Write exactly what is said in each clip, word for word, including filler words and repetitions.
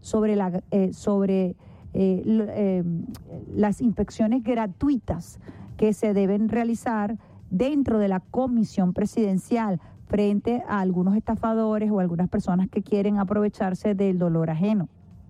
sobre, la, eh, sobre eh, eh, las inspecciones gratuitas que se deben realizar dentro de la comisión presidencial frente a algunos estafadores o algunas personas que quieren aprovecharse del dolor ajeno.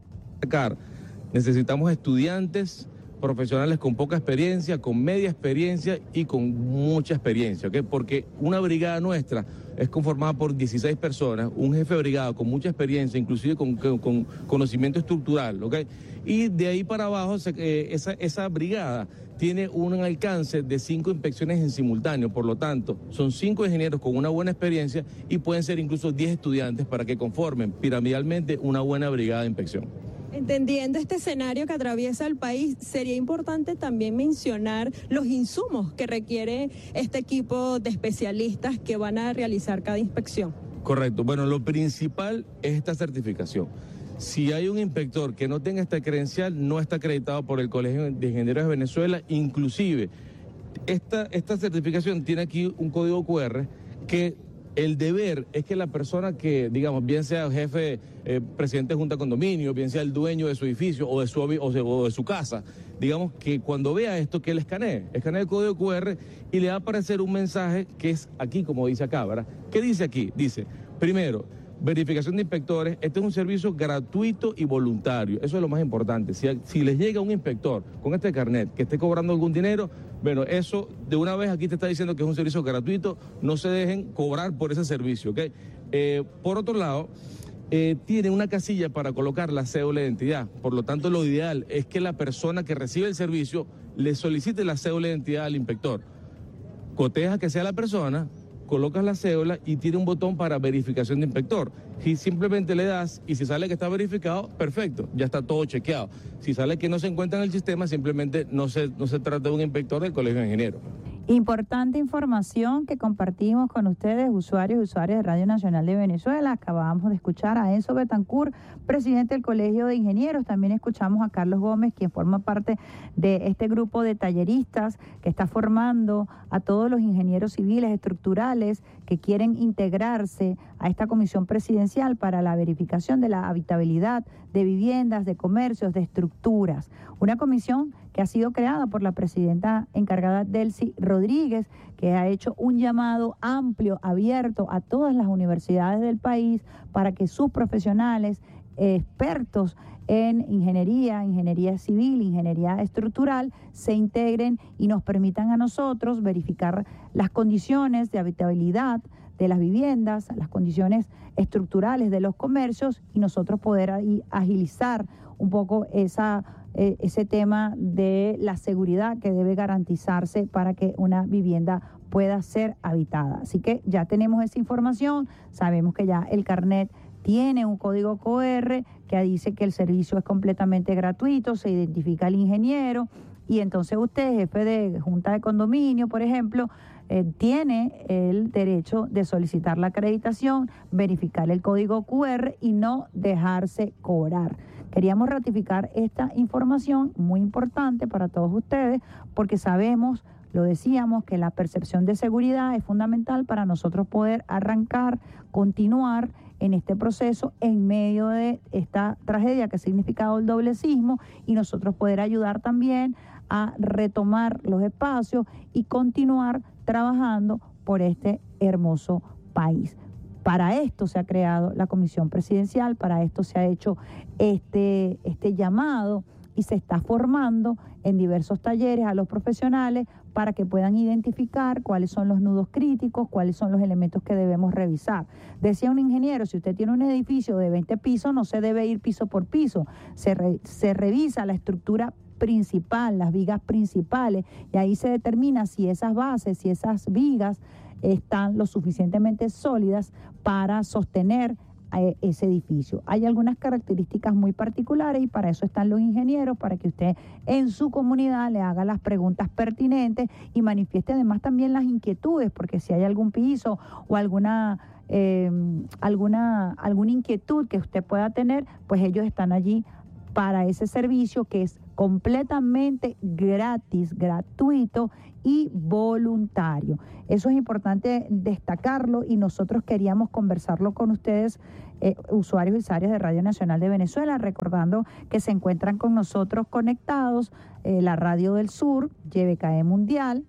Necesitamos estudiantes profesionales con poca experiencia, con media experiencia y con mucha experiencia, ¿ok? Porque una brigada nuestra es conformada por dieciséis personas, un jefe de brigada con mucha experiencia, inclusive con, con, con conocimiento estructural, ¿ok? Y de ahí para abajo, se, eh, esa, esa brigada tiene un alcance de cinco inspecciones en simultáneo, por lo tanto, son cinco ingenieros con una buena experiencia y pueden ser incluso diez estudiantes para que conformen piramidalmente una buena brigada de inspección. Entendiendo este escenario que atraviesa el país, sería importante también mencionar los insumos que requiere este equipo de especialistas que van a realizar cada inspección. Correcto. Bueno, lo principal es esta certificación. Si hay un inspector que no tenga esta credencial, no está acreditado por el Colegio de Ingenieros de Venezuela. Inclusive, esta, esta certificación tiene aquí un código cu erre que el deber es que la persona que, digamos, bien sea jefe, eh, presidente de junta de condominio, bien sea el dueño de su edificio o de su, o de, o de su casa, digamos que cuando vea esto, que él escanee, escanee el código cu erre y le va a aparecer un mensaje que es aquí, como dice acá, ¿verdad? ¿Qué dice aquí? Dice, primero, verificación de inspectores. Este es un servicio gratuito y voluntario. Eso es lo más importante. Si, si les llega un inspector con este carnet que esté cobrando algún dinero, bueno, eso de una vez aquí te está diciendo que es un servicio gratuito. No se dejen cobrar por ese servicio, ¿ok? Eh, por otro lado, eh, tiene una casilla para colocar la cédula de identidad. Por lo tanto, lo ideal es que la persona que recibe el servicio le solicite la cédula de identidad al inspector. Coteja que sea la persona, colocas la cédula y tiene un botón para verificación de inspector. Si simplemente le das y si sale que está verificado, perfecto, ya está todo chequeado. Si sale que no se encuentra en el sistema, simplemente no se, no se trata de un inspector del Colegio de Ingenieros. Importante información que compartimos con ustedes, usuarios y usuarias de Radio Nacional de Venezuela. Acabamos de escuchar a Enzo Betancourt, presidente del Colegio de Ingenieros. También escuchamos a Carlos Gómez, quien forma parte de este grupo de talleristas que está formando a todos los ingenieros civiles estructurales que quieren integrarse a esta comisión presidencial para la verificación de la habitabilidad de viviendas, de comercios, de estructuras. Una comisión que ha sido creada por la presidenta encargada Delcy Rodríguez, que ha hecho un llamado amplio, abierto a todas las universidades del país para que sus profesionales, eh, expertos en ingeniería, ingeniería civil, ingeniería estructural, se integren y nos permitan a nosotros verificar las condiciones de habitabilidad de las viviendas, las condiciones estructurales de los comercios y nosotros poder ahí agilizar un poco esa eh, ese tema de la seguridad que debe garantizarse para que una vivienda pueda ser habitada. Así que ya tenemos esa información, sabemos que ya el carnet tiene un código cu erre que dice que el servicio es completamente gratuito, se identifica al ingeniero y entonces usted, jefe de junta de condominio, por ejemplo, eh, tiene el derecho de solicitar la acreditación, verificar el código cu erre y no dejarse cobrar. Queríamos ratificar esta información muy importante para todos ustedes porque sabemos, lo decíamos, que la percepción de seguridad es fundamental para nosotros poder arrancar, continuar en este proceso en medio de esta tragedia que ha significado el doble sismo y nosotros poder ayudar también a retomar los espacios y continuar trabajando por este hermoso país. Para esto se ha creado la comisión presidencial, para esto se ha hecho este, este llamado y se está formando en diversos talleres a los profesionales para que puedan identificar cuáles son los nudos críticos, cuáles son los elementos que debemos revisar. Decía un ingeniero, si usted tiene un edificio de veinte pisos, no se debe ir piso por piso, se, re, se revisa la estructura principal, las vigas principales, y ahí se determina si esas bases, si esas vigas están lo suficientemente sólidas para sostener eh, ese edificio. Hay algunas características muy particulares y para eso están los ingenieros, para que usted en su comunidad le haga las preguntas pertinentes y manifieste además también las inquietudes, porque si hay algún piso o alguna eh, alguna alguna inquietud que usted pueda tener, pues ellos están allí para ese servicio que es completamente gratis, gratuito y voluntario. Eso es importante destacarlo y nosotros queríamos conversarlo con ustedes, eh, usuarios y usuarias de Radio Nacional de Venezuela, recordando que se encuentran con nosotros conectados eh, la Radio del Sur, Y B K E Mundial,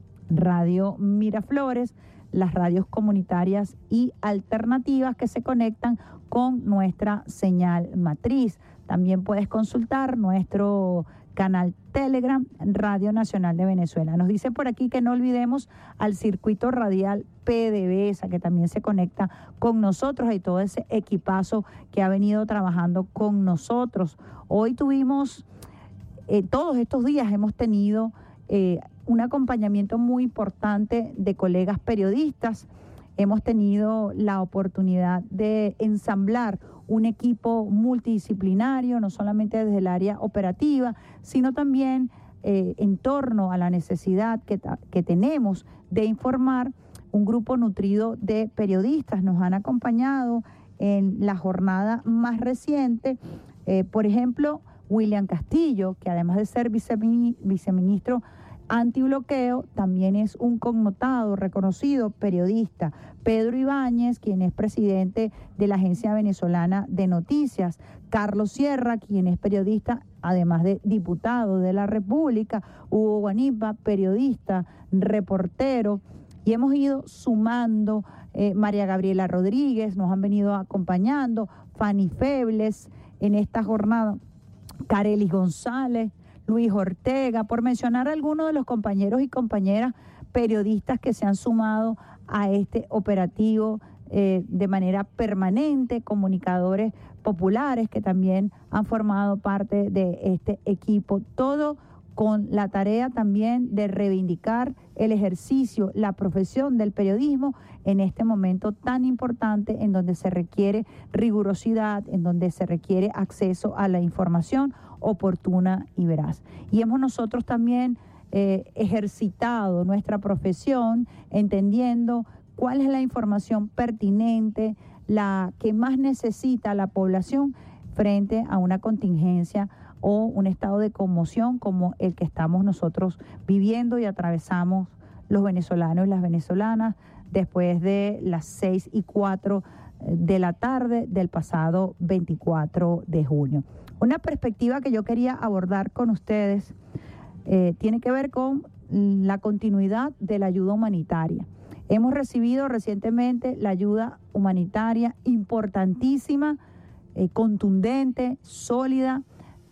Radio Miraflores, las radios comunitarias y alternativas que se conectan con nuestra señal matriz. También puedes consultar nuestro canal Telegram, Radio Nacional de Venezuela. Nos dice por aquí que no olvidemos al circuito radial P D V S A, que también se conecta con nosotros, y todo ese equipazo que ha venido trabajando con nosotros. Hoy tuvimos, eh, todos estos días hemos tenido eh, un acompañamiento muy importante de colegas periodistas. Hemos tenido la oportunidad de ensamblar un equipo multidisciplinario, no solamente desde el área operativa, sino también eh, en torno a la necesidad que, que tenemos de informar. Un grupo nutrido de periodistas nos han acompañado en la jornada más reciente. Eh, por ejemplo, William Castillo, que además de ser viceministro antibloqueo, también es un connotado, reconocido periodista. Pedro Ibáñez, quien es presidente de la Agencia Venezolana de Noticias. Carlos Sierra, quien es periodista, además de diputado de la República. Hugo Guanipa, periodista, reportero. Y hemos ido sumando, eh, María Gabriela Rodríguez, nos han venido acompañando, Fanny Febles en esta jornada, Carelis González, Luis Ortega, por mencionar algunos de los compañeros y compañeras periodistas que se han sumado a este operativo eh, de manera permanente, comunicadores populares que también han formado parte de este equipo, todo con la tarea también de reivindicar el ejercicio, la profesión del periodismo en este momento tan importante, en donde se requiere rigurosidad, en donde se requiere acceso a la información oportuna y veraz. Y hemos nosotros también eh, ejercitado nuestra profesión, entendiendo cuál es la información pertinente, la que más necesita la población frente a una contingencia o un estado de conmoción como el que estamos nosotros viviendo y atravesamos los venezolanos y las venezolanas después de las seis y cuatro de la tarde del pasado veinticuatro de junio. Una perspectiva que yo quería abordar con ustedes eh, tiene que ver con la continuidad de la ayuda humanitaria. Hemos recibido recientemente la ayuda humanitaria importantísima, eh, contundente, sólida,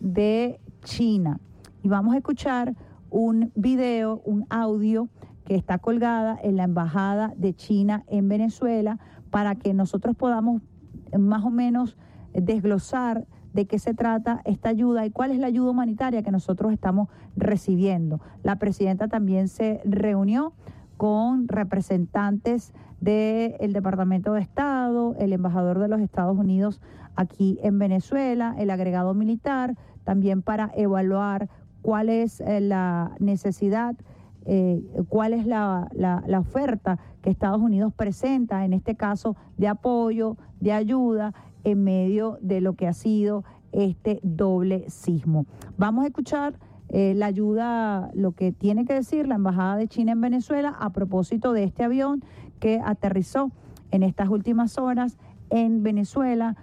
de China. Y vamos a escuchar un video, un audio que está colgada en la Embajada de China en Venezuela para que nosotros podamos más o menos desglosar de qué se trata esta ayuda y cuál es la ayuda humanitaria que nosotros estamos recibiendo. La presidenta también se reunió con representantes del Departamento de Estado, el embajador de los Estados Unidos aquí en Venezuela, el agregado militar, también para evaluar cuál es eh, la necesidad, eh, cuál es la, la, la oferta que Estados Unidos presenta, en este caso de apoyo, de ayuda, en medio de lo que ha sido este doble sismo. Vamos a escuchar eh, la ayuda, lo que tiene que decir la Embajada de China en Venezuela a propósito de este avión que aterrizó en estas últimas horas en Venezuela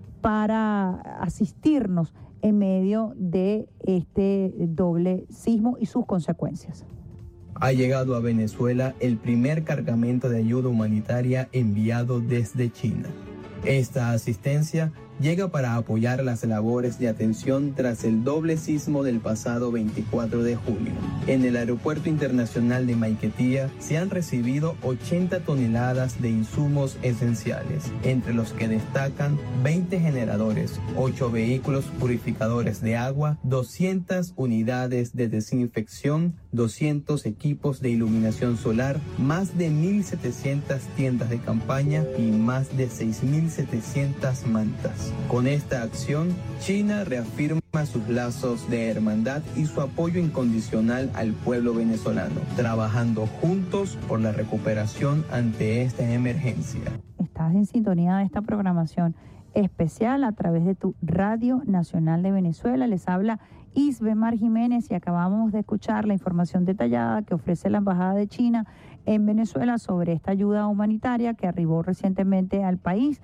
para asistirnos en medio de este doble sismo y sus consecuencias. Ha llegado a Venezuela el primer cargamento de ayuda humanitaria enviado desde China. Esta asistencia llega para apoyar las labores de atención tras el doble sismo del pasado veinticuatro de junio. En el Aeropuerto Internacional de Maiquetía se han recibido ochenta toneladas de insumos esenciales, entre los que destacan veinte generadores, ocho vehículos purificadores de agua, doscientas unidades de desinfección, doscientos equipos de iluminación solar, más de mil setecientas tiendas de campaña y más de seis mil setecientas mantas. Con esta acción, China reafirma sus lazos de hermandad y su apoyo incondicional al pueblo venezolano, trabajando juntos por la recuperación ante esta emergencia. Estás en sintonía de esta programación. especial a través de tu Radio Nacional de Venezuela. Les habla Isbemar Jiménez y acabamos de escuchar la información detallada que ofrece la Embajada de China en Venezuela sobre esta ayuda humanitaria que arribó recientemente al país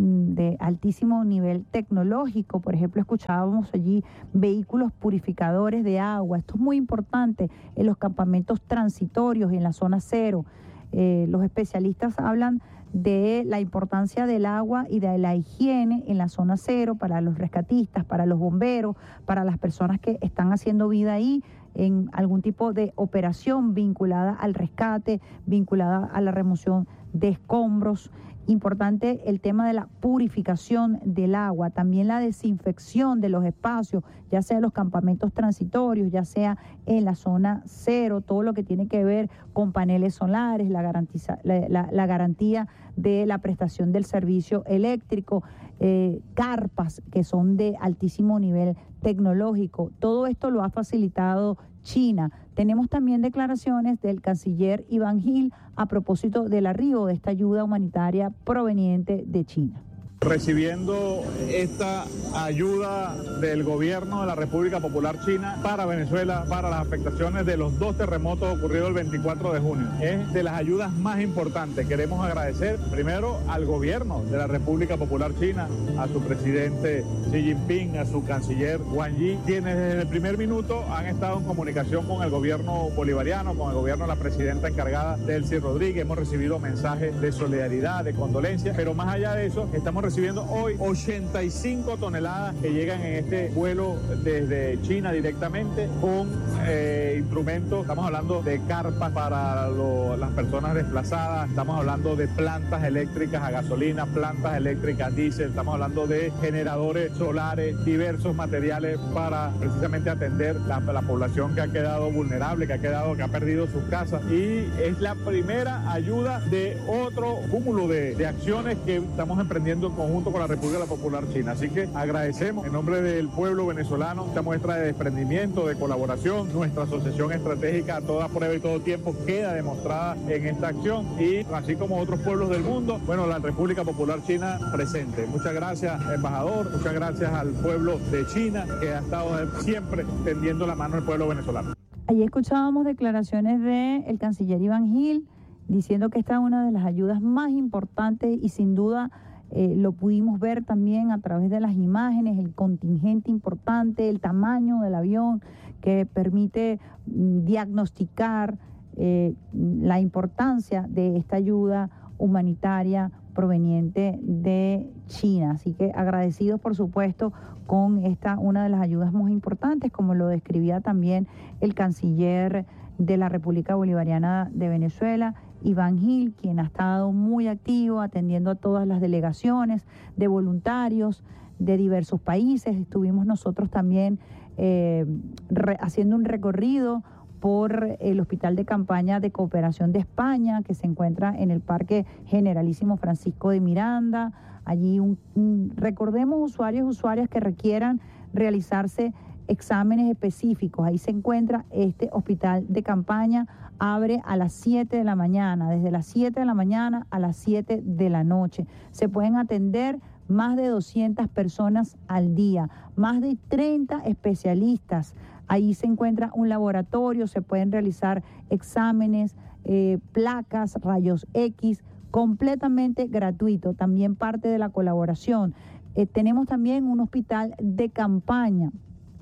de altísimo nivel tecnológico. Por ejemplo, escuchábamos allí vehículos purificadores de agua. Esto es muy importante en los campamentos transitorios, en la zona cero. Eh, los especialistas hablan de la importancia del agua y de la higiene en la zona cero para los rescatistas, para los bomberos, para las personas que están haciendo vida ahí en algún tipo de operación vinculada al rescate, vinculada a la remoción de escombros. Importante el tema de la purificación del agua, también la desinfección de los espacios, ya sea los campamentos transitorios, ya sea en la zona cero, todo lo que tiene que ver con paneles solares, la, garantiza, la, la, la garantía de la prestación del servicio eléctrico, eh, carpas que son de altísimo nivel tecnológico. Todo esto lo ha facilitado China. Tenemos también declaraciones del canciller Iván Gil a propósito del arribo de esta ayuda humanitaria proveniente de China. Recibiendo esta ayuda del gobierno de la República Popular China para Venezuela, para las afectaciones de los dos terremotos ocurridos el veinticuatro de junio. Es de las ayudas más importantes. Queremos agradecer primero al gobierno de la República Popular China, a su presidente Xi Jinping, a su canciller Wang Yi, quienes desde el primer minuto han estado en comunicación con el gobierno bolivariano, con el gobierno de la presidenta encargada, Delcy Rodríguez. Hemos recibido mensajes de solidaridad, de condolencia, pero más allá de eso, estamos recibiendo hoy ochenta y cinco toneladas que llegan en este vuelo desde China directamente con eh, instrumentos. Estamos hablando de carpas para lo, las personas desplazadas, estamos hablando de plantas eléctricas a gasolina, plantas eléctricas diésel, estamos hablando de generadores solares, diversos materiales para precisamente atender la, la población que ha quedado vulnerable, que ha quedado, que ha perdido sus casas, y es la primera ayuda de otro cúmulo de, de acciones que estamos emprendiendo en conjunto con la República Popular China. Así que agradecemos en nombre del pueblo venezolano esta muestra de desprendimiento, de colaboración. Nuestra asociación estratégica a toda prueba y todo tiempo queda demostrada en esta acción, y así como otros pueblos del mundo, bueno, la República Popular China presente. Muchas gracias, embajador, muchas gracias al pueblo de China que ha estado siempre tendiendo la mano al pueblo venezolano. Allí escuchábamos declaraciones del canciller Iván Gil diciendo que esta es una de las ayudas más importantes y sin duda Eh, lo pudimos ver también a través de las imágenes, el contingente importante, el tamaño del avión que permite mm, diagnosticar eh, la importancia de esta ayuda humanitaria proveniente de China. Así que agradecidos, por supuesto, con esta, una de las ayudas más importantes, como lo describía también el canciller de la República Bolivariana de Venezuela, Iván Gil, quien ha estado muy activo atendiendo a todas las delegaciones de voluntarios de diversos países. Estuvimos nosotros también eh, re, haciendo un recorrido por el Hospital de Campaña de Cooperación de España, que se encuentra en el Parque Generalísimo Francisco de Miranda. Allí un, un, recordemos usuarios y usuarias que requieran realizarse exámenes específicos. Ahí se encuentra este hospital de campaña, abre a las siete de la mañana, desde las siete de la mañana a las siete de la noche. Se pueden atender más de doscientas personas al día, más de treinta especialistas. Ahí se encuentra un laboratorio, se pueden realizar exámenes, eh, placas, rayos X, completamente gratuito, también parte de la colaboración. Eh, tenemos también un hospital de campaña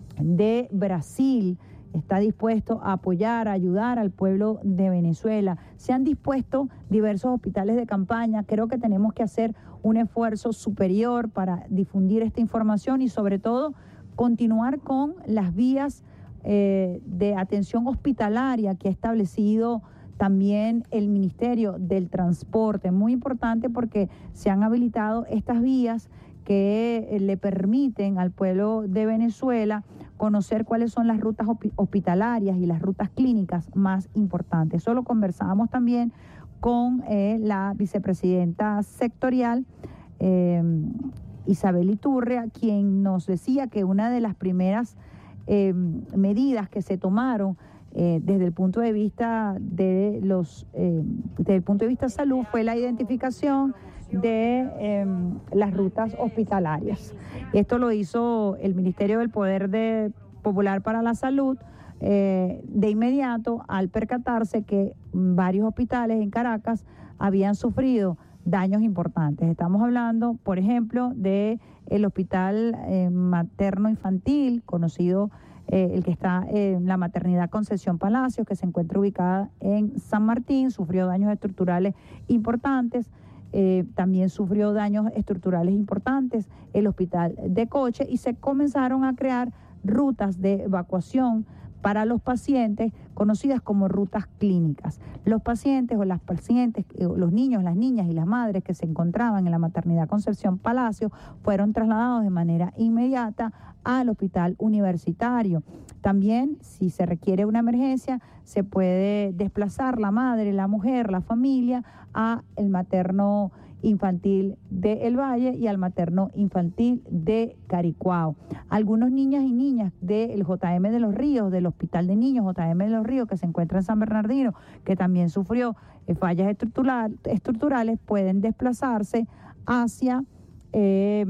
de Brasil, está dispuesto a apoyar, a ayudar al pueblo de Venezuela. Se han dispuesto diversos hospitales de campaña. Creo que tenemos que hacer un esfuerzo superior para difundir esta información y sobre todo continuar con las vías eh, de atención hospitalaria que ha establecido también el Ministerio del Transporte. Muy importante porque se han habilitado estas vías que le permiten al pueblo de Venezuela conocer cuáles son las rutas hospitalarias y las rutas clínicas más importantes. Eso lo conversábamos también con eh, la vicepresidenta sectorial, eh, Isabel Iturria, quien nos decía que una de las primeras eh, medidas que se tomaron eh, desde el punto de vista de los, eh, desde el punto de vista de salud fue la identificación de eh, las rutas hospitalarias. Esto lo hizo el Ministerio del Poder de Popular para la Salud eh, de inmediato al percatarse que varios hospitales en Caracas habían sufrido daños importantes. Estamos hablando, por ejemplo, de el Hospital eh, Materno Infantil, conocido eh, el que está en la Maternidad Concepción Palacios, que se encuentra ubicada en San Martín, sufrió daños estructurales importantes. Eh, también sufrió daños estructurales importantes el Hospital de Coche, y se comenzaron a crear rutas de evacuación para los pacientes, conocidas como rutas clínicas. Los pacientes o las pacientes, los niños, las niñas y las madres que se encontraban en la Maternidad Concepción Palacio fueron trasladados de manera inmediata al hospital universitario. También, si se requiere una emergencia, se puede desplazar la madre, la mujer, la familia a el materno infantil de El Valle y al materno infantil de Caricuao. Algunos niñas y niñas del J M de los Ríos, del Hospital de Niños J M de los Ríos, que se encuentra en San Bernardino, que también sufrió eh, fallas estructural, estructurales, pueden desplazarse hacia eh,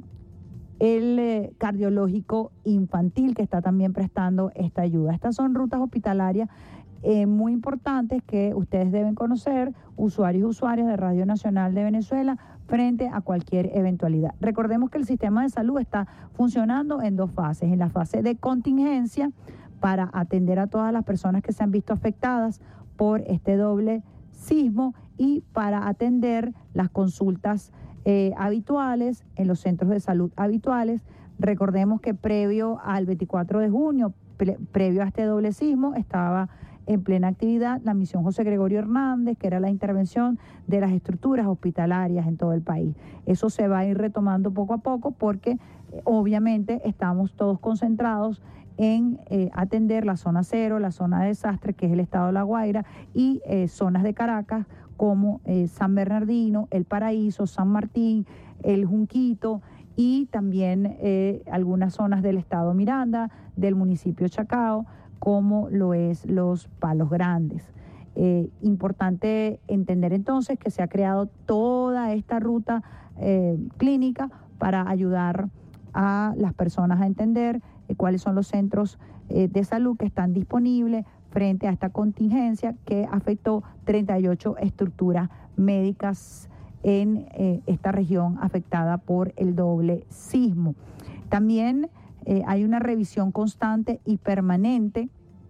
el eh, cardiológico infantil, que está también prestando esta ayuda. Estas son rutas hospitalarias Eh, muy importantes que ustedes deben conocer, usuarios y usuarias de Radio Nacional de Venezuela, frente a cualquier eventualidad. Recordemos que el sistema de salud está funcionando en dos fases. En la fase de contingencia, para atender a todas las personas que se han visto afectadas por este doble sismo, y para atender las consultas eh, habituales en los centros de salud habituales. Recordemos que previo al veinticuatro de junio, pre- previo a este doble sismo, estaba en plena actividad la misión José Gregorio Hernández, que era la intervención de las estructuras hospitalarias en todo el país. Eso se va a ir retomando poco a poco porque eh, obviamente estamos todos concentrados en eh, atender la zona cero, la zona de desastre, que es el estado de La Guaira, y eh, zonas de Caracas como eh, San Bernardino, El Paraíso, San Martín, El Junquito, y también eh, algunas zonas del estado Miranda, del municipio Chacao, como lo es Los Palos Grandes. Eh, importante entender entonces que se ha creado toda esta ruta eh, clínica para ayudar a las personas a entender eh, cuáles son los centros eh, de salud que están disponibles frente a esta contingencia que afectó treinta y ocho estructuras médicas en eh, esta región afectada por el doble sismo. También Eh, hay una revisión constante y permanente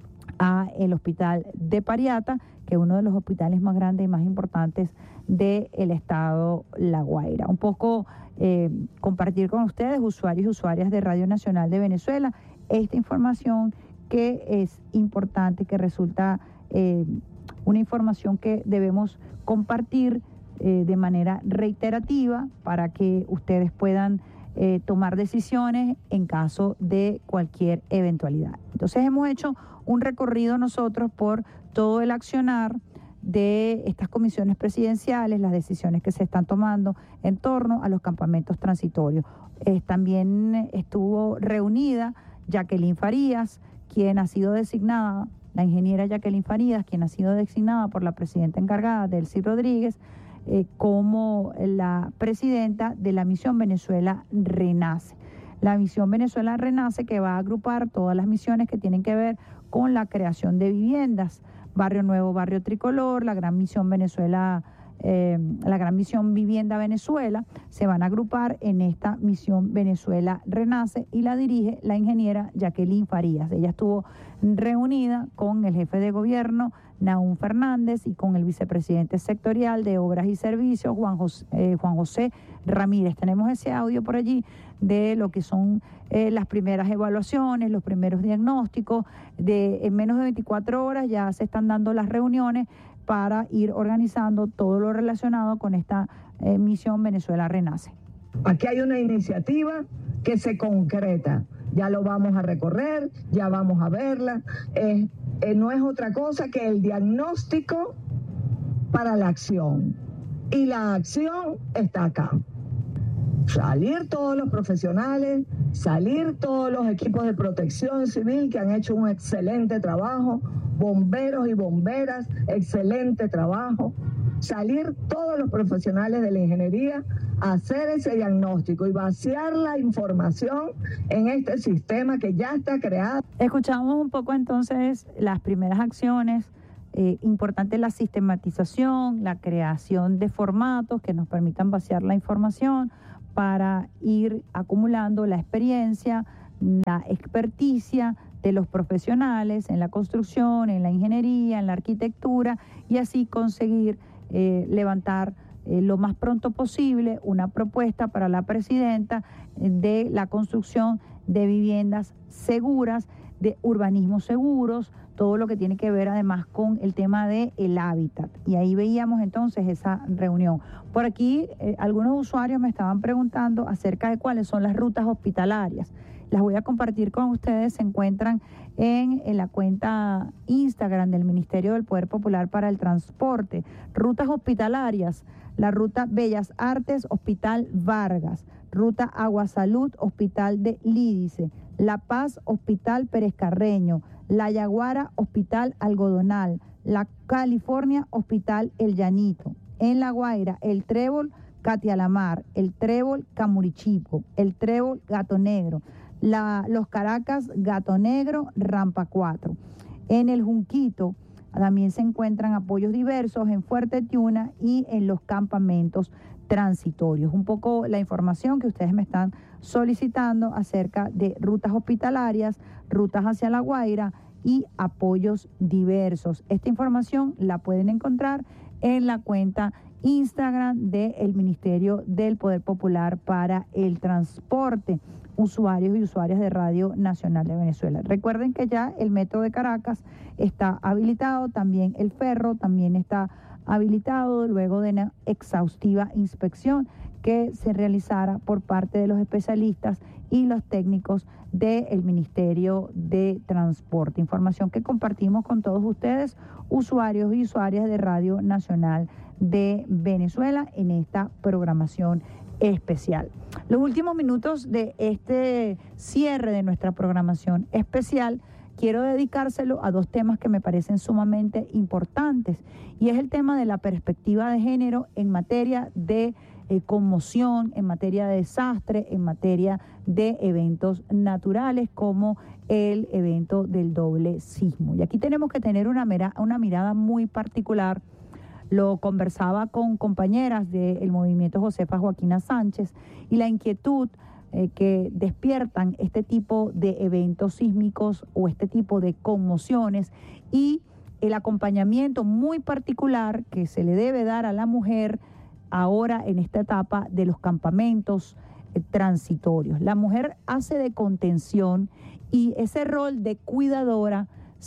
a el Hospital de Pariata, que es uno de los hospitales más grandes y más importantes del estado La Guaira. Un poco eh, compartir con ustedes, usuarios y usuarias de Radio Nacional de Venezuela, esta información que es importante, que resulta eh, una información que debemos compartir eh, de manera reiterativa para que ustedes puedan Eh, tomar decisiones en caso de cualquier eventualidad. Entonces hemos hecho un recorrido nosotros por todo el accionar de estas comisiones presidenciales, las decisiones que se están tomando en torno a los campamentos transitorios. Eh, también estuvo reunida Jacqueline Farías, quien ha sido designada, la ingeniera Jacqueline Farías, quien ha sido designada por la presidenta encargada, Delcy Rodríguez, Eh, como la presidenta de la misión Venezuela Renace. La misión Venezuela Renace, que va a agrupar todas las misiones que tienen que ver con la creación de viviendas, Barrio Nuevo, Barrio Tricolor, la Gran Misión Venezuela, eh, la Gran Misión Vivienda Venezuela, se van a agrupar en esta misión Venezuela Renace, y la dirige la ingeniera Jacqueline Farías. Ella estuvo reunida con el jefe de gobierno, Nahum Fernández, y con el vicepresidente sectorial de Obras y Servicios, Juan José, eh, Juan José Ramírez. Tenemos ese audio por allí de lo que son eh, las primeras evaluaciones, los primeros diagnósticos. De, en menos de veinticuatro horas ya se están dando las reuniones para ir organizando todo lo relacionado con esta eh, misión Venezuela Renace. Aquí hay una iniciativa que se concreta. Ya lo vamos a recorrer, ya vamos a verla. Eh, eh, no es otra cosa que el diagnóstico para la acción. Y la acción está acá. Salir todos los profesionales, salir todos los equipos de protección civil que han hecho un excelente trabajo, bomberos y bomberas, excelente trabajo, salir todos los profesionales de la ingeniería a hacer ese diagnóstico y vaciar la información en este sistema que ya está creado. Escuchamos un poco entonces las primeras acciones. Eh, importante la sistematización, la creación de formatos que nos permitan vaciar la información para ir acumulando la experiencia, la experticia de los profesionales en la construcción, en la ingeniería, en la arquitectura, y así conseguir eh, levantar eh, lo más pronto posible una propuesta para la presidenta de la construcción de viviendas seguras, de urbanismos seguros, todo lo que tiene que ver además con el tema del hábitat. Y ahí veíamos entonces esa reunión. Por aquí eh, algunos usuarios me estaban preguntando acerca de cuáles son las rutas hospitalarias. Las voy a compartir con ustedes, se encuentran en, en la cuenta Instagram del Ministerio del Poder Popular para el Transporte. Rutas hospitalarias, la ruta Bellas Artes, Hospital Vargas, ruta Agua Salud, Hospital de Lídice, La Paz, Hospital Pérez Carreño, La Yaguara, Hospital Algodonal, La California, Hospital El Llanito, en La Guaira, El Trébol, Catialamar, El Trébol, Camurichico, El Trébol, Gato Negro, La, Los Caracas, Gato Negro, Rampa cuatro. En el Junquito también se encuentran apoyos diversos en Fuerte Tiuna y en los campamentos transitorios. Un poco la información que ustedes me están solicitando acerca de rutas hospitalarias, rutas hacia La Guaira y apoyos diversos. Esta información la pueden encontrar en la cuenta Instagram del Ministerio del Poder Popular para el Transporte, usuarios y usuarias de Radio Nacional de Venezuela. Recuerden que ya el metro de Caracas está habilitado, también el ferro también está habilitado luego de una exhaustiva inspección que se realizara por parte de los especialistas y los técnicos del Ministerio de Transporte. Información que compartimos con todos ustedes, usuarios y usuarias de Radio Nacional de Venezuela, en esta programación especial. Los últimos minutos de este cierre de nuestra programación especial quiero dedicárselo a dos temas que me parecen sumamente importantes, y es el tema de la perspectiva de género en materia de eh, conmoción, en materia de desastre, en materia de eventos naturales como el evento del doble sismo. Y aquí tenemos que tener una, mira, una mirada muy particular. Lo conversaba con compañeras del movimiento Josefa Joaquina Sánchez, y la inquietud eh, que despiertan este tipo de eventos sísmicos o este tipo de conmociones, y el acompañamiento muy particular que se le debe dar a la mujer ahora en esta etapa de los campamentos eh, transitorios. La mujer hace de contención y ese rol de cuidadora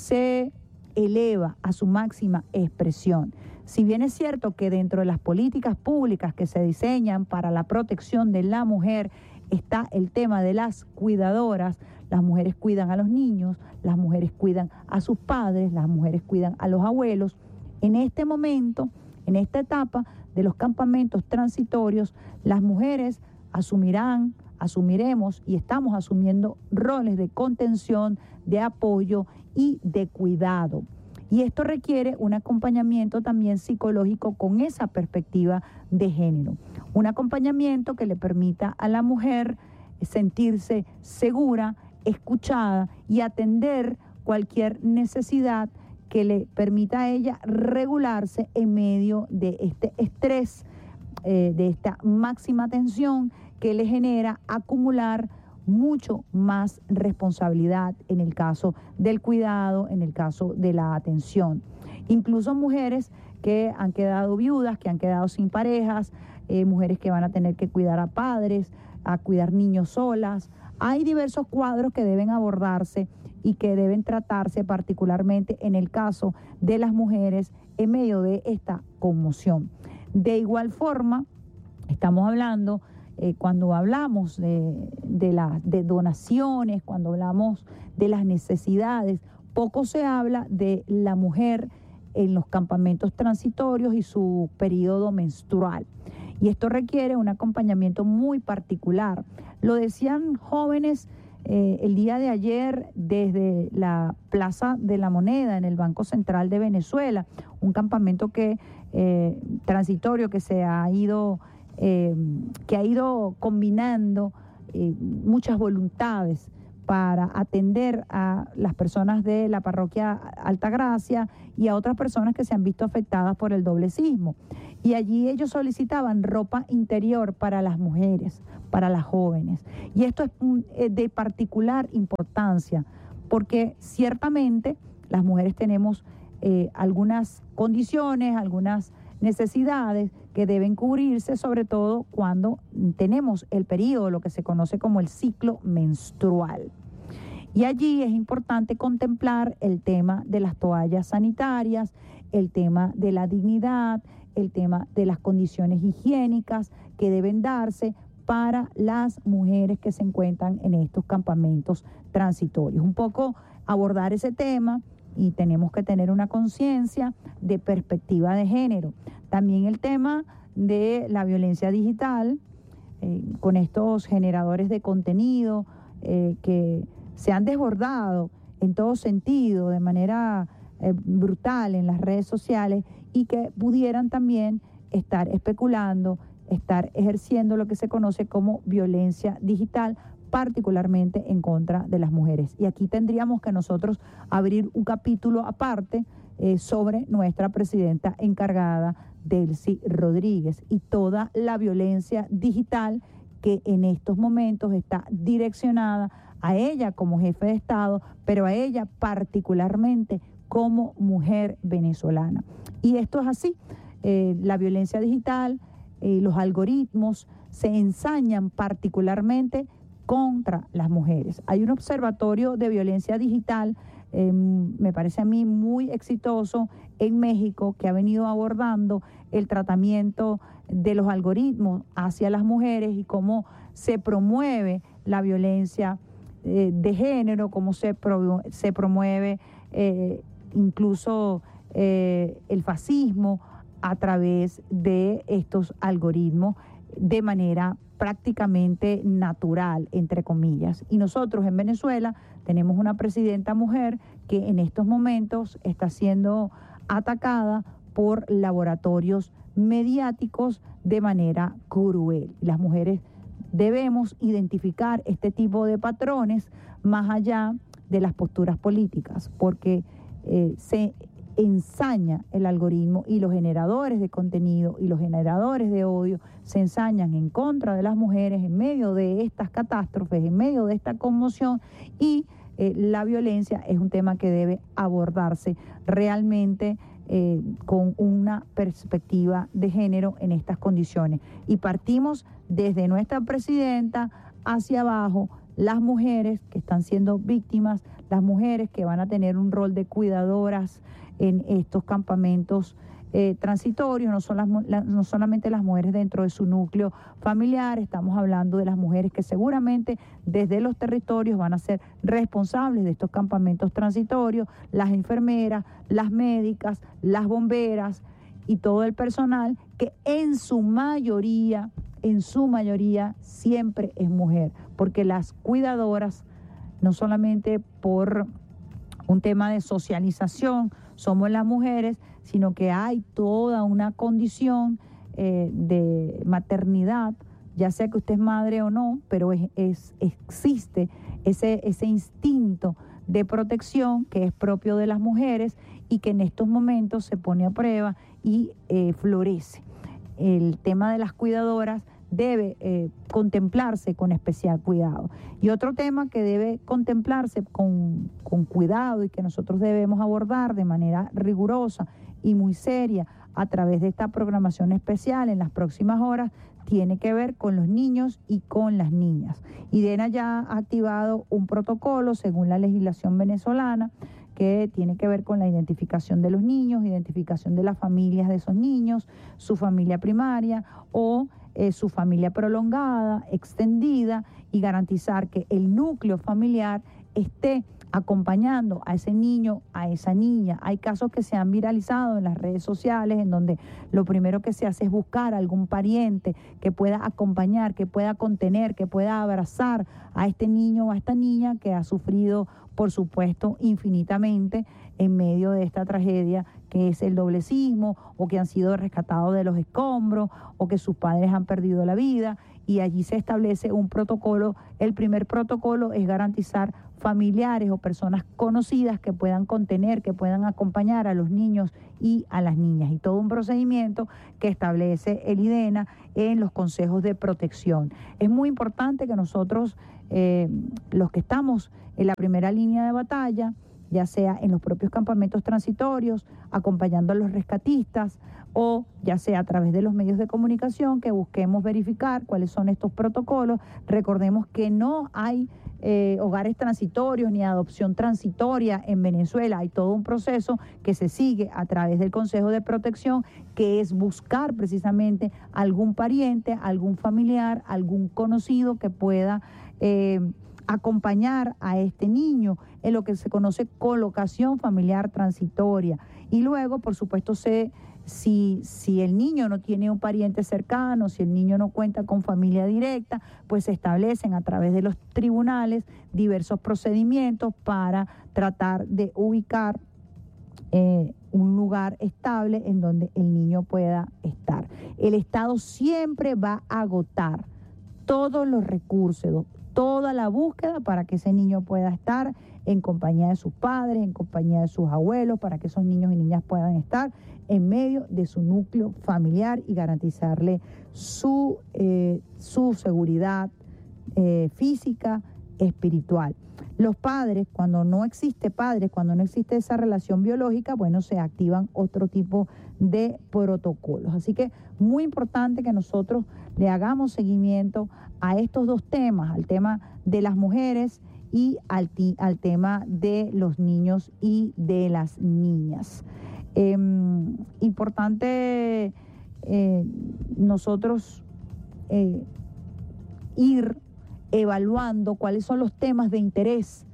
se eleva a su máxima expresión. Si bien es cierto que dentro de las políticas públicas que se diseñan para la protección de la mujer está el tema de las cuidadoras, las mujeres cuidan a los niños, las mujeres cuidan a sus padres, las mujeres cuidan a los abuelos. En este momento, en esta etapa de los campamentos transitorios, las mujeres asumirán, asumiremos y estamos asumiendo roles de contención, de apoyo y de cuidado. Y esto requiere un acompañamiento también psicológico con esa perspectiva de género. Un acompañamiento que le permita a la mujer sentirse segura, escuchada y atender cualquier necesidad que le permita a ella regularse en medio de este estrés, eh, de esta máxima tensión que le genera acumular mucho más responsabilidad en el caso del cuidado, en el caso de la atención. Incluso mujeres que han quedado viudas, que han quedado sin parejas, eh, mujeres que van a tener que cuidar a padres, a cuidar niños solas. Hay diversos cuadros que deben abordarse y que deben tratarse particularmente en el caso de las mujeres en medio de esta conmoción. De igual forma, estamos hablando Eh, cuando hablamos de, de, la, de donaciones, cuando hablamos de las necesidades, poco se habla de la mujer en los campamentos transitorios y su periodo menstrual. Y esto requiere un acompañamiento muy particular. Lo decían jóvenes eh, el día de ayer desde la Plaza de la Moneda en el Banco Central de Venezuela, un campamento que eh, transitorio que se ha ido, eh, que ha ido combinando eh, muchas voluntades para atender a las personas de la parroquia Altagracia y a otras personas que se han visto afectadas por el doble sismo. Y allí ellos solicitaban ropa interior para las mujeres, para las jóvenes. Y esto es de particular importancia, porque ciertamente las mujeres tenemos eh, algunas condiciones, algunas necesidades que deben cubrirse, sobre todo cuando tenemos el periodo, lo que se conoce como el ciclo menstrual. Y allí es importante contemplar el tema de las toallas sanitarias, el tema de la dignidad, el tema de las condiciones higiénicas que deben darse para las mujeres que se encuentran en estos campamentos transitorios. Un poco abordar ese tema, y tenemos que tener una conciencia de perspectiva de género. También el tema de la violencia digital, eh, con estos generadores de contenido eh, que se han desbordado en todo sentido, de manera eh, brutal en las redes sociales, y que pudieran también estar especulando, estar ejerciendo lo que se conoce como violencia digital, particularmente en contra de las mujeres. Y aquí tendríamos que nosotros abrir un capítulo aparte eh, sobre nuestra presidenta encargada, Delcy Rodríguez, y toda la violencia digital que en estos momentos está direccionada a ella como jefe de Estado, pero a ella particularmente como mujer venezolana. Y esto es así, eh, la violencia digital, eh, los algoritmos se ensañan particularmente contra las mujeres. Hay un observatorio de violencia digital, eh, me parece a mí muy exitoso, en México, que ha venido abordando el tratamiento de los algoritmos hacia las mujeres y cómo se promueve la violencia eh, de género, cómo se, pro, se promueve eh, incluso eh, el fascismo a través de estos algoritmos de manera prácticamente natural, entre comillas. Y nosotros en Venezuela tenemos una presidenta mujer que en estos momentos está siendo atacada por laboratorios mediáticos de manera cruel. Las mujeres debemos identificar este tipo de patrones más allá de las posturas políticas, porque eh, se ensaña el algoritmo y los generadores de contenido y los generadores de odio se ensañan en contra de las mujeres en medio de estas catástrofes, en medio de esta conmoción, y eh, la violencia es un tema que debe abordarse realmente eh, con una perspectiva de género en estas condiciones. Y partimos desde nuestra presidenta hacia abajo, las mujeres que están siendo víctimas, las mujeres que van a tener un rol de cuidadoras en estos campamentos eh, transitorios, no, son las, la, no solamente las mujeres dentro de su núcleo familiar, estamos hablando de las mujeres que seguramente desde los territorios van a ser responsables de estos campamentos transitorios, las enfermeras, las médicas, las bomberas y todo el personal que en su mayoría, en su mayoría siempre es mujer, porque las cuidadoras, no solamente por un tema de socialización, somos las mujeres, sino que hay toda una condición eh, de maternidad, ya sea que usted es madre o no, pero es, es, existe ese, ese instinto de protección que es propio de las mujeres y que en estos momentos se pone a prueba y eh, florece. El tema de las cuidadoras debe eh, contemplarse con especial cuidado. Y otro tema que debe contemplarse con, con cuidado y que nosotros debemos abordar de manera rigurosa y muy seria a través de esta programación especial en las próximas horas, tiene que ver con los niños y con las niñas. IDENA ya ha activado un protocolo según la legislación venezolana que tiene que ver con la identificación de los niños, identificación de las familias de esos niños, su familia primaria o eh, su familia prolongada, extendida, y garantizar que el núcleo familiar esté acompañando a ese niño, a esa niña. Hay casos que se han viralizado en las redes sociales en donde lo primero que se hace es buscar a algún pariente que pueda acompañar, que pueda contener, que pueda abrazar a este niño o a esta niña que ha sufrido, por supuesto, infinitamente en medio de esta tragedia que es el doblecismo, o que han sido rescatados de los escombros, o que sus padres han perdido la vida, y allí se establece un protocolo. El primer protocolo es garantizar familiares o personas conocidas que puedan contener, que puedan acompañar a los niños y a las niñas, y todo un procedimiento que establece el IDENA en los consejos de protección. Es muy importante que nosotros, eh, los que estamos en la primera línea de batalla, ya sea en los propios campamentos transitorios, acompañando a los rescatistas, o ya sea a través de los medios de comunicación, que busquemos verificar cuáles son estos protocolos. Recordemos que no hay eh, hogares transitorios ni adopción transitoria en Venezuela. Hay todo un proceso que se sigue a través del Consejo de Protección, que es buscar precisamente algún pariente, algún familiar, algún conocido que pueda eh, acompañar a este niño en lo que se conoce colocación familiar transitoria. Y luego, por supuesto, se, si, si el niño no tiene un pariente cercano, si el niño no cuenta con familia directa, pues se establecen a través de los tribunales diversos procedimientos para tratar de ubicar eh, un lugar estable en donde el niño pueda estar. El Estado siempre va a agotar todos los recursos, toda la búsqueda para que ese niño pueda estar en compañía de sus padres, en compañía de sus abuelos, para que esos niños y niñas puedan estar en medio de su núcleo familiar y garantizarle su, eh, su seguridad eh, física, espiritual. Los padres, cuando no existe padres, cuando no existe esa relación biológica, bueno, se activan otro tipo de protocolos. Así que muy importante que nosotros le hagamos seguimiento a estos dos temas, al tema de las mujeres y al, ti, al tema de los niños y de las niñas. Eh, importante eh, nosotros eh, ir evaluando cuáles son los temas de interés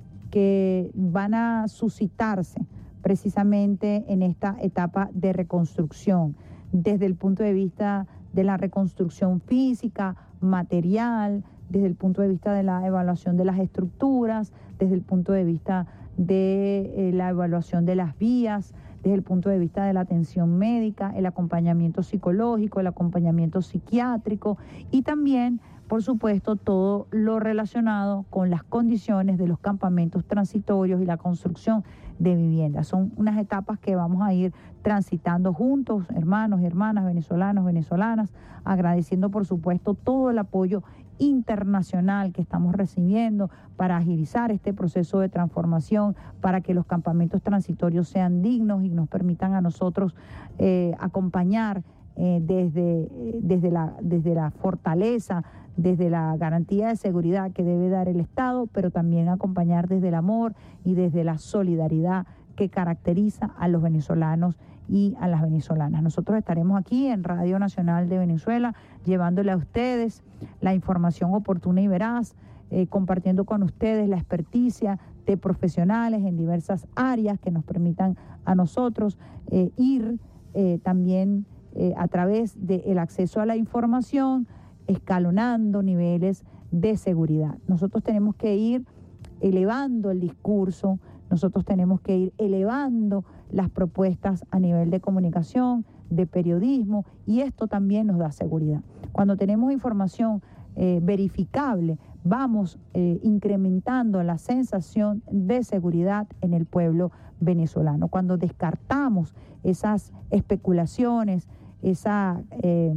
que van a suscitarse precisamente en esta etapa de reconstrucción, desde el punto de vista de la reconstrucción física, material, desde el punto de vista de la evaluación de las estructuras, desde el punto de vista de eh, la evaluación de las vías, desde el punto de vista de la atención médica, el acompañamiento psicológico, el acompañamiento psiquiátrico, y también, por supuesto, todo lo relacionado con las condiciones de los campamentos transitorios y la construcción de viviendas. Son unas etapas que vamos a ir transitando juntos, hermanos y hermanas, venezolanos, venezolanas, agradeciendo, por supuesto, todo el apoyo internacional que estamos recibiendo para agilizar este proceso de transformación, para que los campamentos transitorios sean dignos y nos permitan a nosotros eh, acompañar eh, desde, desde, la, desde la fortaleza, desde la garantía de seguridad que debe dar el Estado, pero también acompañar desde el amor y desde la solidaridad que caracteriza a los venezolanos y a las venezolanas. Nosotros estaremos aquí en Radio Nacional de Venezuela llevándole a ustedes la información oportuna y veraz, eh, compartiendo con ustedes la experticia de profesionales en diversas áreas que nos permitan a nosotros eh, ir eh, también eh, a través del acceso a la información, escalonando niveles de seguridad. Nosotros tenemos que ir elevando el discurso, nosotros tenemos que ir elevando las propuestas a nivel de comunicación, de periodismo, y esto también nos da seguridad. Cuando tenemos información eh, verificable, vamos eh, incrementando la sensación de seguridad en el pueblo venezolano. Cuando descartamos esas especulaciones, esa, eh,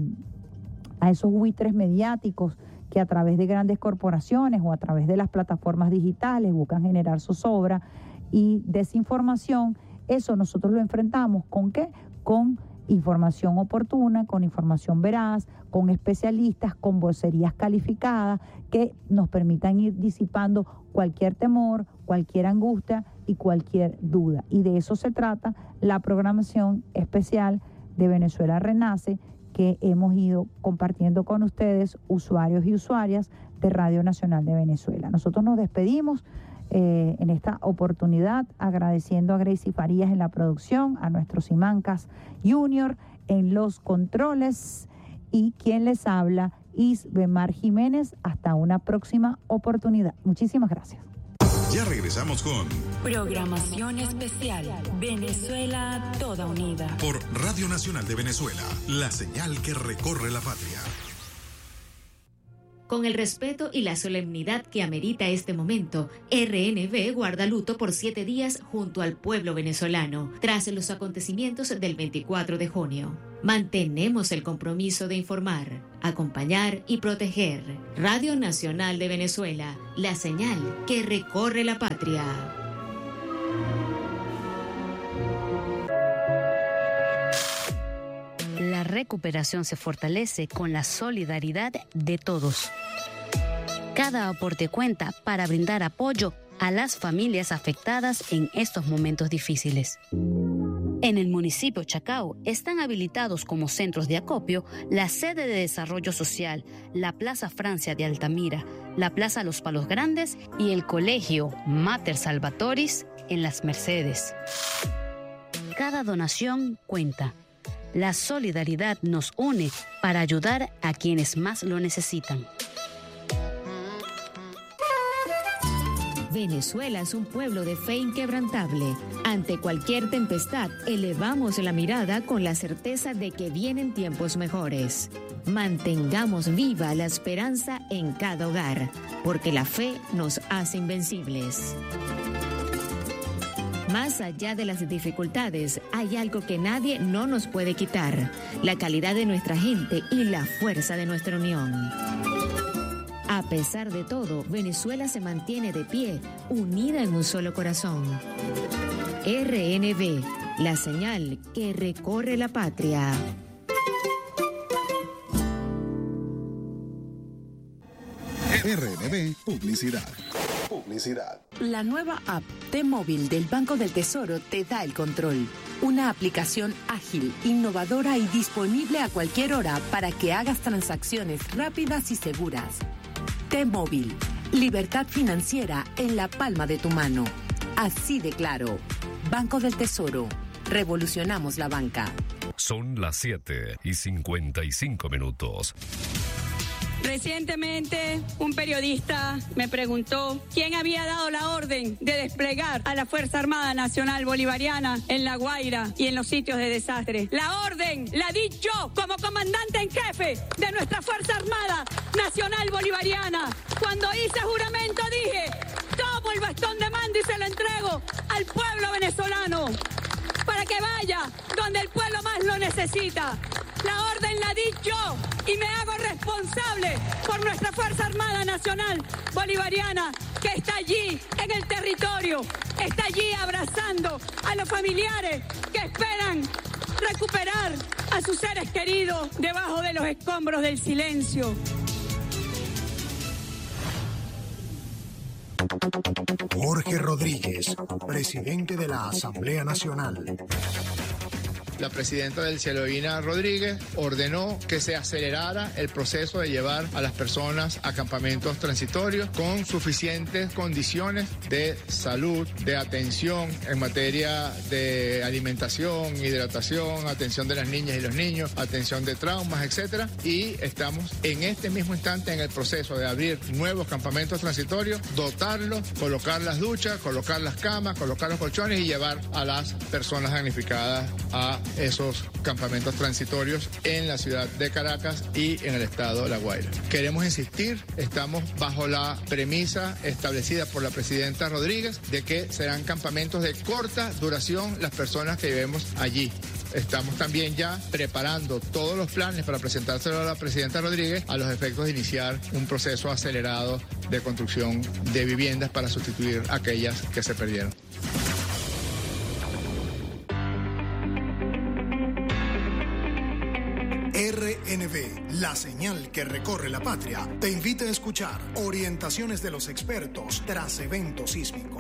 a esos buitres mediáticos que a través de grandes corporaciones o a través de las plataformas digitales buscan generar zozobra y desinformación, eso nosotros lo enfrentamos ¿con qué? Con información oportuna, con información veraz, con especialistas, con vocerías calificadas que nos permitan ir disipando cualquier temor, cualquier angustia y cualquier duda. Y de eso se trata la programación especial de Venezuela Renace que hemos ido compartiendo con ustedes, usuarios y usuarias de Radio Nacional de Venezuela. Nosotros nos despedimos eh, en esta oportunidad, agradeciendo a Gracie Farías en la producción, a nuestros Simancas Junior en los controles y quien les habla, Isbemar Jiménez. Hasta una próxima oportunidad. Muchísimas gracias. Ya regresamos con Programación Especial Venezuela Toda Unida por Radio Nacional de Venezuela, la señal que recorre la patria. Con el respeto y la solemnidad que amerita este momento, R N V guarda luto por siete días junto al pueblo venezolano, tras los acontecimientos del veinticuatro de junio. Mantenemos el compromiso de informar, acompañar y proteger. Radio Nacional de Venezuela, la señal que recorre la patria. La recuperación se fortalece con la solidaridad de todos. Cada aporte cuenta para brindar apoyo a las familias afectadas en estos momentos difíciles. En el municipio Chacao están habilitados como centros de acopio la sede de desarrollo social, la Plaza Francia de Altamira, la Plaza Los Palos Grandes y el Colegio Mater Salvatoris en Las Mercedes. Cada donación cuenta. La solidaridad nos une para ayudar a quienes más lo necesitan. Venezuela es un pueblo de fe inquebrantable. Ante cualquier tempestad, elevamos la mirada con la certeza de que vienen tiempos mejores. Mantengamos viva la esperanza en cada hogar, porque la fe nos hace invencibles. Más allá de las dificultades, hay algo que nadie no nos puede quitar: la calidad de nuestra gente y la fuerza de nuestra unión. A pesar de todo, Venezuela se mantiene de pie, unida en un solo corazón. R N V, la señal que recorre la patria. R N V Publicidad. Publicidad. La nueva app T-Móvil del Banco del Tesoro te da el control. Una aplicación ágil, innovadora y disponible a cualquier hora para que hagas transacciones rápidas y seguras. T-Móvil, libertad financiera en la palma de tu mano. Así de claro. Banco del Tesoro. Revolucionamos la banca. Son las siete y cincuenta y cinco minutos. Recientemente, un periodista me preguntó quién había dado la orden de desplegar a la Fuerza Armada Nacional Bolivariana en La Guaira y en los sitios de desastre. La orden la di yo como comandante en jefe de nuestra Fuerza Armada Nacional Bolivariana. Cuando hice juramento dije, tomo el bastón de mando y se lo entrego al pueblo venezolano para que vaya donde el pueblo más lo necesita. La orden la di yo y me hago responsable por nuestra Fuerza Armada Nacional Bolivariana, que está allí en el territorio, está allí abrazando a los familiares que esperan recuperar a sus seres queridos debajo de los escombros del silencio. Jorge Rodríguez, presidente de la Asamblea Nacional. La presidenta del Cielo-Divina Rodríguez ordenó que se acelerara el proceso de llevar a las personas a campamentos transitorios con suficientes condiciones de salud, de atención en materia de alimentación, hidratación, atención de las niñas y los niños, atención de traumas, etcétera. Y estamos en este mismo instante en el proceso de abrir nuevos campamentos transitorios, dotarlos, colocar las duchas, colocar las camas, colocar los colchones y llevar a las personas damnificadas a esos campamentos transitorios en la ciudad de Caracas y en el estado de La Guaira. Queremos insistir, estamos bajo la premisa establecida por la presidenta Rodríguez de que serán campamentos de corta duración las personas que vivemos allí. Estamos también ya preparando todos los planes para presentárselo a la presidenta Rodríguez a los efectos de iniciar un proceso acelerado de construcción de viviendas para sustituir aquellas que se perdieron. R N V, la señal que recorre la patria, te invita a escuchar orientaciones de los expertos tras evento sísmico.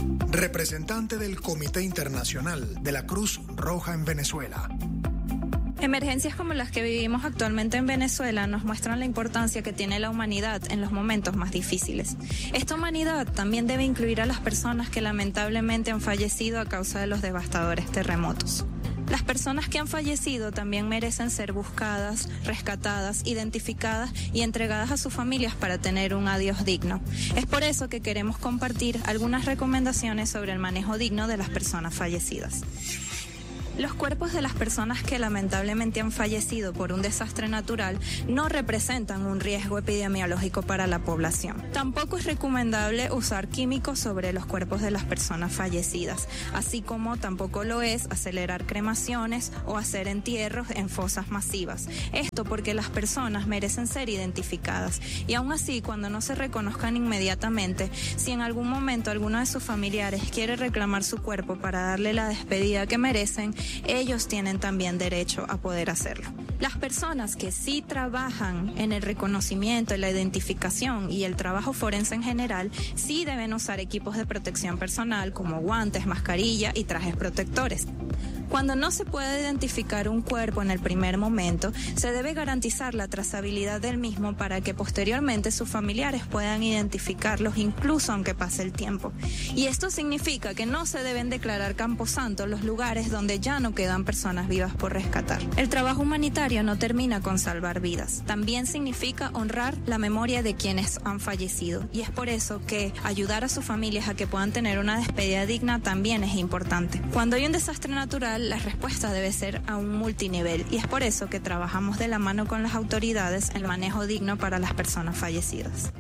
Representante del Comité Internacional de la Cruz Roja en Venezuela. Emergencias como las que vivimos actualmente en Venezuela nos muestran la importancia que tiene la humanidad en los momentos más difíciles. Esta humanidad también debe incluir a las personas que lamentablemente han fallecido a causa de los devastadores terremotos. Las personas que han fallecido también merecen ser buscadas, rescatadas, identificadas y entregadas a sus familias para tener un adiós digno. Es por eso que queremos compartir algunas recomendaciones sobre el manejo digno de las personas fallecidas. Los cuerpos de las personas que lamentablemente han fallecido por un desastre natural no representan un riesgo epidemiológico para la población. Tampoco es recomendable usar químicos sobre los cuerpos de las personas fallecidas, así como tampoco lo es acelerar cremaciones o hacer entierros en fosas masivas. Esto porque las personas merecen ser identificadas y aún así, cuando no se reconozcan inmediatamente, si en algún momento alguno de sus familiares quiere reclamar su cuerpo para darle la despedida que merecen, ellos tienen también derecho a poder hacerlo. Las personas que sí trabajan en el reconocimiento, en la identificación y el trabajo forense en general, sí deben usar equipos de protección personal como guantes, mascarilla y trajes protectores. Cuando no se puede identificar un cuerpo en el primer momento, se debe garantizar la trazabilidad del mismo para que posteriormente sus familiares puedan identificarlos incluso aunque pase el tiempo. Y esto significa que no se deben declarar camposantos los lugares donde ya no quedan personas vivas por rescatar. El trabajo humanitario no termina con salvar vidas. También significa honrar la memoria de quienes han fallecido. Y es por eso que ayudar a sus familias a que puedan tener una despedida digna también es importante. Cuando hay un desastre natural, la respuesta debe ser a un multinivel y es por eso que trabajamos de la mano con las autoridades en el manejo digno para las personas fallecidas.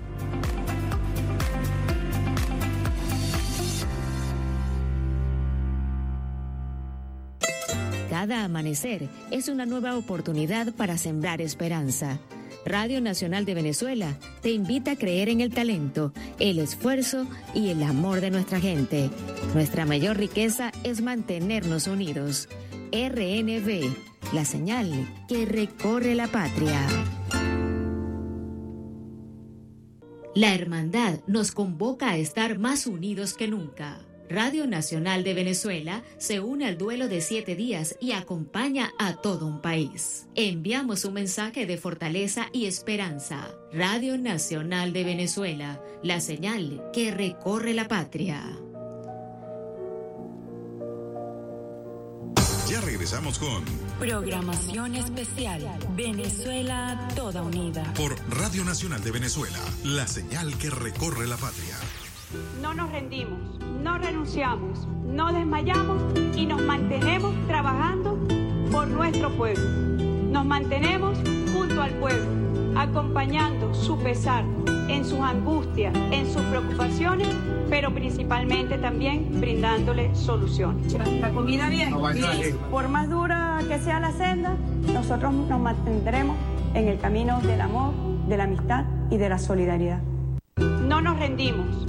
Cada amanecer es una nueva oportunidad para sembrar esperanza. Radio Nacional de Venezuela te invita a creer en el talento, el esfuerzo y el amor de nuestra gente. Nuestra mayor riqueza es mantenernos unidos. R N V, la señal que recorre la patria. La hermandad nos convoca a estar más unidos que nunca. Radio Nacional de Venezuela se une al duelo de siete días y acompaña a todo un país. Enviamos un mensaje de fortaleza y esperanza. Radio Nacional de Venezuela, la señal que recorre la patria. Ya regresamos con Programación Especial Venezuela Toda Unida por Radio Nacional de Venezuela, la señal que recorre la patria. No nos rendimos, no renunciamos, no desmayamos y nos mantenemos trabajando por nuestro pueblo. Nos mantenemos junto al pueblo, acompañando su pesar en sus angustias, en sus preocupaciones, pero principalmente también brindándole soluciones. La comida bien, bien. Por más dura que sea la senda, nosotros nos mantendremos en el camino del amor, de la amistad y de la solidaridad. No nos rendimos.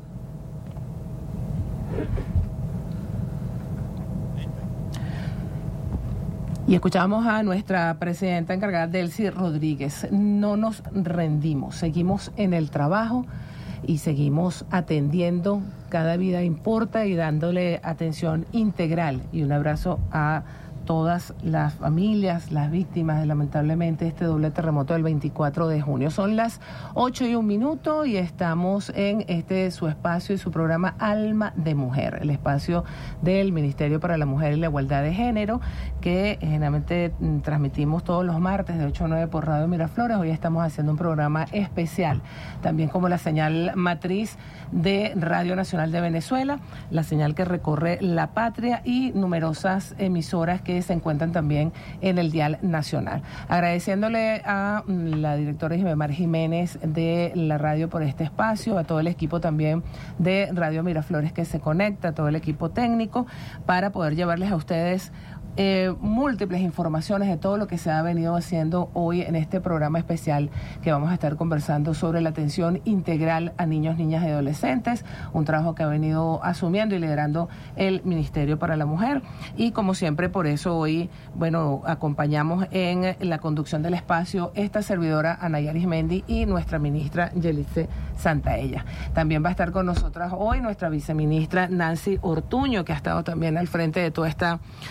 Y escuchamos a nuestra presidenta encargada, Delcy Rodríguez. No nos rendimos, seguimos en el trabajo y seguimos atendiendo. Cada vida importa y dándole atención integral. Y un abrazo a todas las familias, las víctimas de lamentablemente este doble terremoto del veinticuatro de junio. Son las ocho y un minuto y estamos en este su espacio y su programa Alma de Mujer, el espacio del Ministerio para la Mujer y la Igualdad de Género, que generalmente transmitimos todos los martes de ocho a nueve por Radio Miraflores. Hoy estamos haciendo un programa especial, también como la señal matriz de Radio Nacional de Venezuela, la señal que recorre la patria y numerosas emisoras que se encuentran también en el dial nacional. Agradeciéndole a la directora Jimemar Jiménez de la radio por este espacio, a todo el equipo también de Radio Miraflores que se conecta, a todo el equipo técnico, para poder llevarles a ustedes Eh, múltiples informaciones de todo lo que se ha venido haciendo hoy en este programa especial que vamos a estar conversando sobre la atención integral a niños, niñas y adolescentes, un trabajo que ha venido asumiendo y liderando el Ministerio para la Mujer. Y como siempre, por eso hoy, bueno, acompañamos en la conducción del espacio esta servidora Anaya Arismendi y nuestra ministra Yelice Santaella. También va a estar con nosotras hoy nuestra viceministra Nancy Ortuño, que ha estado también al frente de toda esta tarea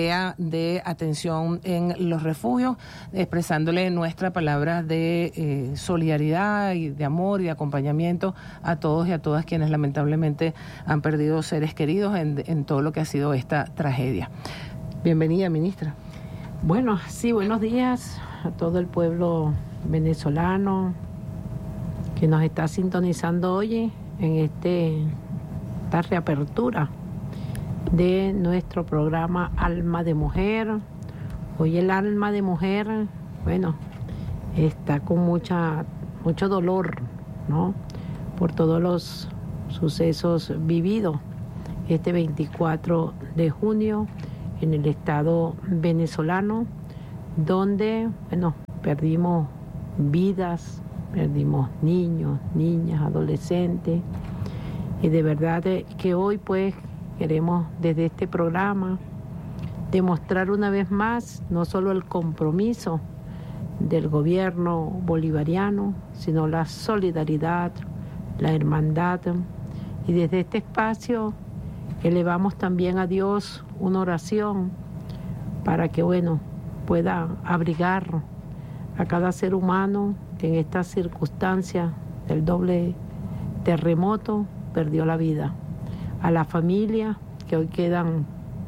idea de atención en los refugios, expresándole nuestra palabra de eh, solidaridad y de amor y de acompañamiento a todos y a todas quienes lamentablemente han perdido seres queridos en, en todo lo que ha sido esta tragedia. Bienvenida, ministra. Bueno, sí, buenos días a todo el pueblo venezolano que nos está sintonizando hoy en este, esta reapertura de nuestro programa Alma de Mujer. Hoy el alma de mujer, bueno, está con mucha mucho dolor, ¿no? Por todos los sucesos vividos este veinticuatro de junio en el estado venezolano, donde, bueno, perdimos vidas, perdimos niños, niñas, adolescentes, y de verdad que hoy pues queremos desde este programa demostrar una vez más no solo el compromiso del gobierno bolivariano, sino la solidaridad, la hermandad, y desde este espacio elevamos también a Dios una oración para que, bueno, pueda abrigar a cada ser humano que en estas circunstancias del doble terremoto perdió la vida, a la familia que hoy quedan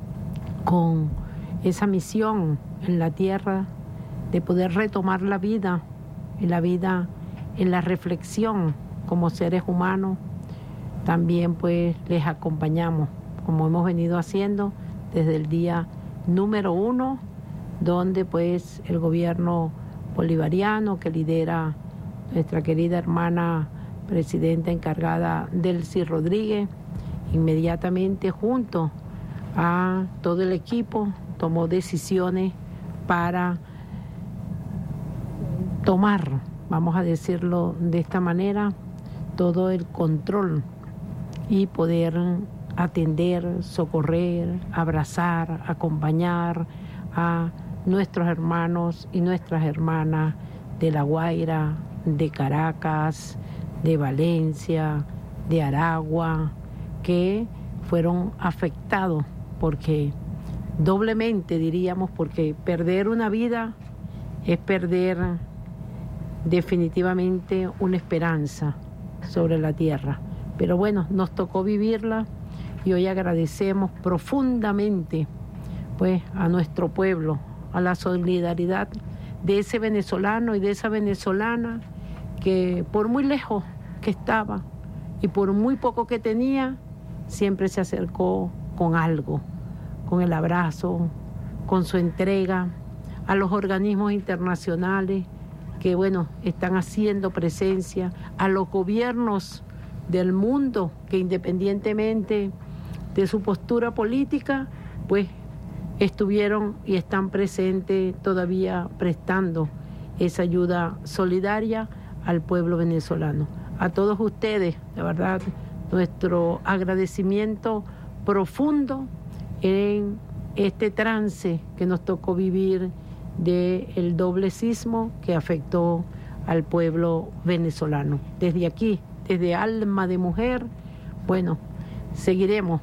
con esa misión en la tierra de poder retomar la vida, y la vida en la reflexión como seres humanos. También pues les acompañamos, como hemos venido haciendo desde el día número uno, donde pues el gobierno bolivariano que lidera nuestra querida hermana presidenta encargada Delcy Rodríguez, inmediatamente junto a todo el equipo tomó decisiones para tomar, vamos a decirlo de esta manera, todo el control y poder atender, socorrer, abrazar, acompañar a nuestros hermanos y nuestras hermanas de La Guaira, de Caracas, de Valencia, de Aragua, que fueron afectados porque doblemente diríamos, porque perder una vida es perder definitivamente una esperanza sobre la tierra. Pero bueno, nos tocó vivirla y hoy agradecemos profundamente pues a nuestro pueblo, a la solidaridad de ese venezolano y de esa venezolana que por muy lejos que estaba y por muy poco que tenía, siempre se acercó con algo, con el abrazo, con su entrega a los organismos internacionales que, bueno, están haciendo presencia, a los gobiernos del mundo que independientemente de su postura política, pues estuvieron y están presentes todavía prestando esa ayuda solidaria al pueblo venezolano. A todos ustedes, de verdad, nuestro agradecimiento profundo en este trance que nos tocó vivir del doble sismo que afectó al pueblo venezolano. Desde aquí, desde Alma de Mujer, bueno, seguiremos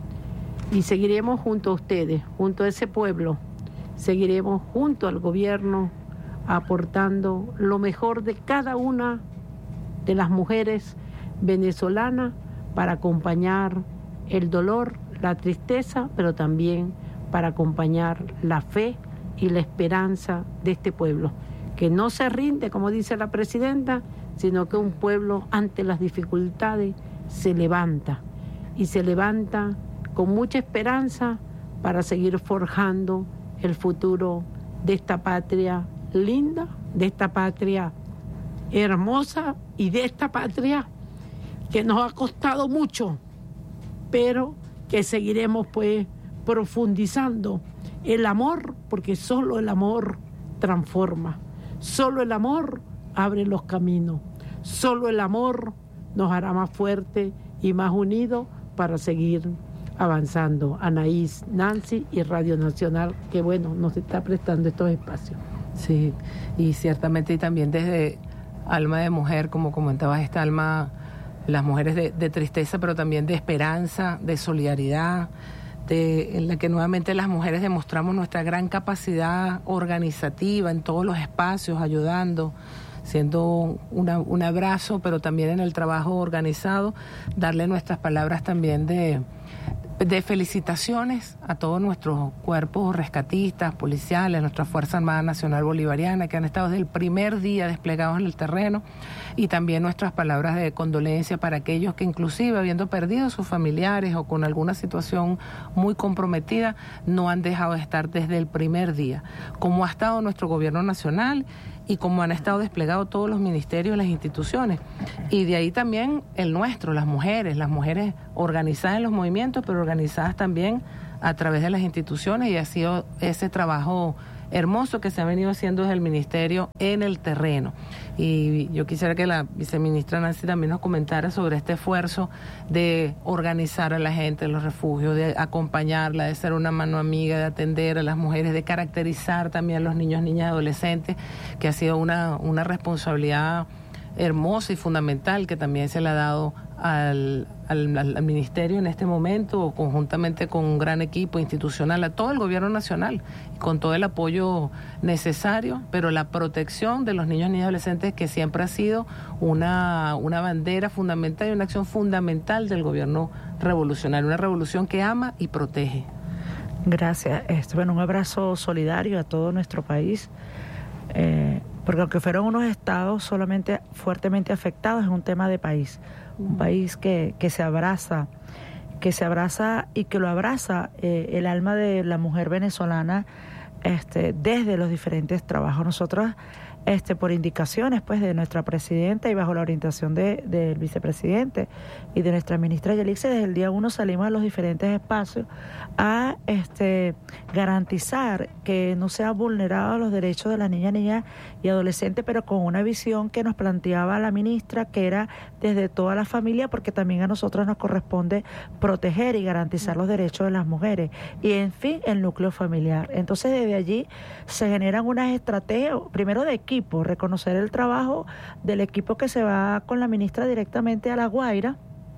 y seguiremos junto a ustedes, junto a ese pueblo, seguiremos junto al gobierno aportando lo mejor de cada una de las mujeres venezolanas para acompañar el dolor, la tristeza, pero también para acompañar la fe y la esperanza de este pueblo, que no se rinde, como dice la presidenta, sino que un pueblo ante las dificultades se levanta, y se levanta con mucha esperanza para seguir forjando el futuro de esta patria linda, de esta patria hermosa y de esta patria que nos ha costado mucho, pero que seguiremos pues profundizando el amor, porque solo el amor transforma, solo el amor abre los caminos, solo el amor nos hará más fuertes y más unidos para seguir avanzando. Anaís, Nancy y Radio Nacional, que bueno, nos está prestando estos espacios. Sí, y ciertamente y también desde Alma de Mujer, como comentabas, esta alma, las mujeres de, de tristeza, pero también de esperanza, de solidaridad, de, en la que nuevamente las mujeres demostramos nuestra gran capacidad organizativa en todos los espacios, ayudando, siendo una, un abrazo, pero también en el trabajo organizado, darle nuestras palabras también de, de felicitaciones a todos nuestros cuerpos rescatistas, policiales, nuestra Fuerza Armada Nacional Bolivariana, que han estado desde el primer día desplegados en el terreno, y también nuestras palabras de condolencia para aquellos que, inclusive habiendo perdido a sus familiares o con alguna situación muy comprometida, no han dejado de estar desde el primer día, como ha estado nuestro gobierno nacional y como han estado desplegados todos los ministerios y las instituciones. Y de ahí también el nuestro, las mujeres, las mujeres organizadas en los movimientos, pero organizadas también a través de las instituciones, y ha sido ese trabajo hermoso que se ha venido haciendo desde el ministerio en el terreno. Y yo quisiera que la viceministra Nancy también nos comentara sobre este esfuerzo de organizar a la gente en los refugios, de acompañarla, de ser una mano amiga, de atender a las mujeres, de caracterizar también a los niños, niñas y adolescentes, que ha sido una, una responsabilidad hermosa y fundamental que también se le ha dado al, al, al ministerio en este momento, conjuntamente con un gran equipo institucional, a todo el gobierno nacional, con todo el apoyo necesario, pero la protección de los niños, niñas y adolescentes, que siempre ha sido una, una bandera fundamental y una acción fundamental del gobierno revolucionario, una revolución que ama y protege. Gracias. Este, bueno, un abrazo solidario a todo nuestro país. Eh, porque aunque fueron unos estados solamente fuertemente afectados, es un tema de país, un país que, que se abraza, que se abraza y que lo abraza eh, el alma de la mujer venezolana este, desde los diferentes trabajos. Nosotros, este, por indicaciones pues de nuestra presidenta y bajo la orientación de, del vicepresidente y de nuestra ministra Yelixe, desde el día uno salimos a los diferentes espacios a este, garantizar que no sean vulnerados los derechos de las niñas, niñas y adolescentes, pero con una visión que nos planteaba la ministra, que era desde toda la familia, porque también a nosotros nos corresponde proteger y garantizar los derechos de las mujeres, y en fin, el núcleo familiar. Entonces desde allí se generan unas estrategias, primero de equipo, reconocer el trabajo del equipo que se va con la ministra directamente a La Guaira,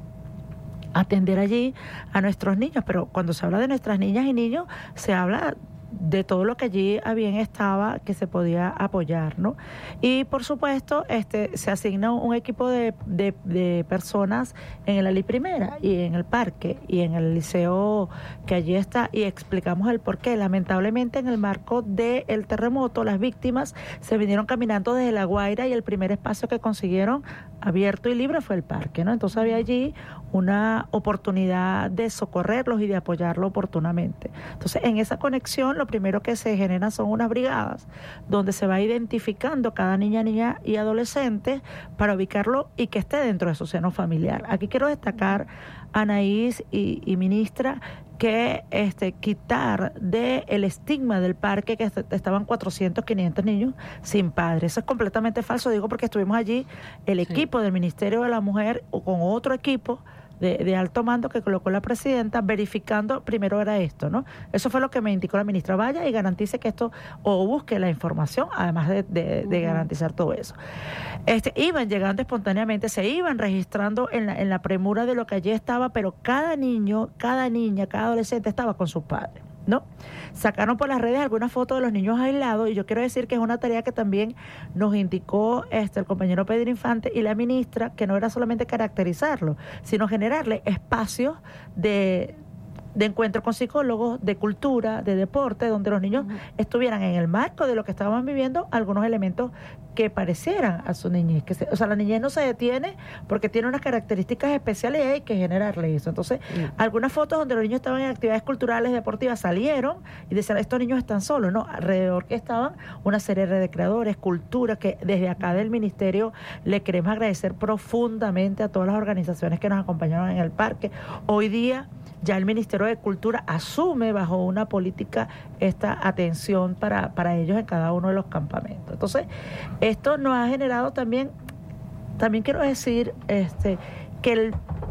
atender allí a nuestros niños, pero cuando se habla de nuestras niñas y niños, se habla de todo lo que allí bien estaba, que se podía apoyar, ¿no? Y por supuesto, este se asigna un equipo de, de, de personas en el Ali Primera y en el parque y en el liceo que allí está, y explicamos el porqué. Lamentablemente, en el marco del terremoto, las víctimas se vinieron caminando desde La Guaira y el primer espacio que consiguieron abierto y libre fue el parque, ¿no? Entonces había allí una oportunidad de socorrerlos y de apoyarlo oportunamente. Entonces, en esa conexión, lo primero que se genera son unas brigadas donde se va identificando cada niña, niña y adolescente para ubicarlo y que esté dentro de su seno familiar. Aquí quiero destacar, Anaís y, y ministra, que este quitar de el estigma del parque que estaban cuatrocientos, quinientos niños sin padres. Eso es completamente falso, digo porque estuvimos allí, el equipo sí. del Ministerio de la Mujer o con otro equipo De, de alto mando que colocó la presidenta, verificando primero era esto, ¿no? Eso fue lo que me indicó la ministra. Vaya y garantice que esto, o busque la información, además de, de, de garantizar todo eso. Este, iban llegando espontáneamente, se iban registrando en la, en la premura de lo que allí estaba, pero cada niño, cada niña, cada adolescente estaba con sus padres, ¿no? Sacaron por las redes algunas fotos de los niños aislados, y yo quiero decir que es una tarea que también nos indicó este el compañero Pedro Infante y la ministra, que no era solamente caracterizarlo, sino generarle espacios de de encuentro con psicólogos, de cultura, de deporte, donde los niños uh-huh. estuvieran en el marco de lo que estaban viviendo algunos elementos que parecieran a su niñez. Que se, o sea, la niñez no se detiene porque tiene unas características especiales y hay que generarle eso. Entonces, uh-huh. algunas fotos donde los niños estaban en actividades culturales, deportivas, salieron y decían, estos niños están solos, ¿no? Alrededor que estaban una serie de creadores, cultura, que desde acá del ministerio le queremos agradecer profundamente a todas las organizaciones que nos acompañaron en el parque. Hoy día ya el Ministerio de Cultura asume bajo una política esta atención para, para ellos en cada uno de los campamentos. Entonces, esto nos ha generado también, también quiero decir este, que el,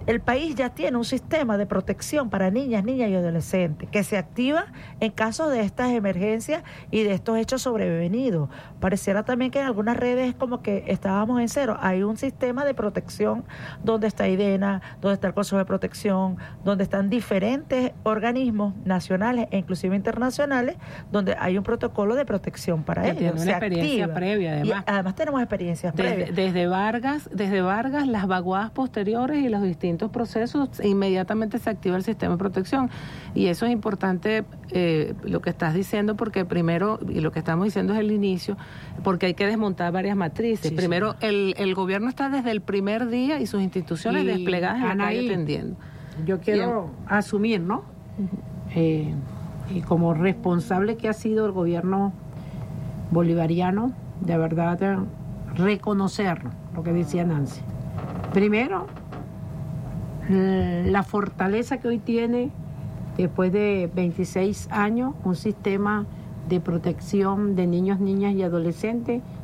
el país ya tiene un sistema de protección para niñas, niñas y adolescentes que se activa en caso de estas emergencias y de estos hechos sobrevenidos. Pareciera también que en algunas redes como que estábamos en cero. Hay un sistema de protección donde está IDENA, donde está el Consejo de Protección, donde están diferentes organismos nacionales e inclusive internacionales, donde hay un protocolo de protección para que ellos. Tiene una se experiencia activa. previa, además. Y además tenemos experiencias desde, previas. Desde Vargas, desde Vargas, las vaguadas posteriores y los distintos procesos, inmediatamente se activa el sistema de protección. Y eso es importante, eh, lo que estás diciendo, porque primero, y lo que estamos diciendo es el inicio, porque hay que desmontar varias matrices. Sí, primero, sí. El, el gobierno está desde el primer día y sus instituciones y, desplegadas en la calle atendiendo. Yo quiero Bien. asumir, ¿no? Uh-huh. eh, y como responsable que ha sido el gobierno bolivariano, de verdad, de reconocerlo, lo que decía Nancy. Primero, la fortaleza que hoy tiene, después de veintiséis años, un sistema de protección de niños, niñas y adolescentes